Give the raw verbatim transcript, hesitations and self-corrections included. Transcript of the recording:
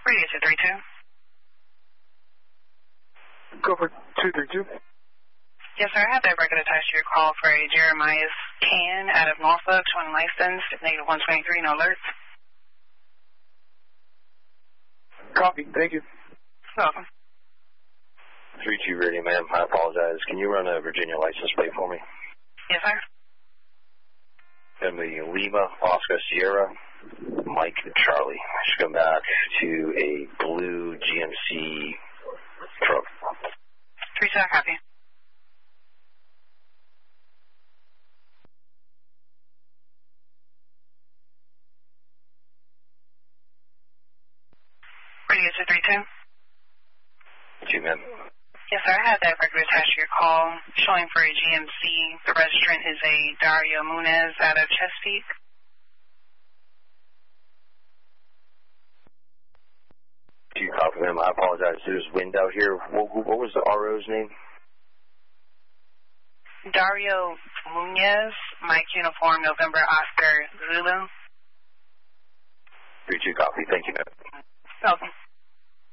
Radio two three two. Go for two three two. Yes, sir. I have that record attached to your call for a Jeremiah Can out of Norfolk, showing license, negative one twenty-three, no alerts. Copy. Thank you. Welcome. three two Radio, ma'am. I apologize. Can you run a Virginia license plate for me? Yes, sir. Going to be Lima, Oscar, Sierra, Mike, and Charlie. I should come back to a blue G M C truck. three two, copy. Radio two three two. Two, ma'am. Yes, sir. I have that record attached to your call, showing for a G M C. The registrant is a Dario Munez out of Chesapeake. Two, copy, ma'am. I apologize. There's wind out here. What, what was the R O's name? Dario Munez, Mike Uniform, November, Oscar, Zulu. three two, copy. Thank you, ma'am. Welcome.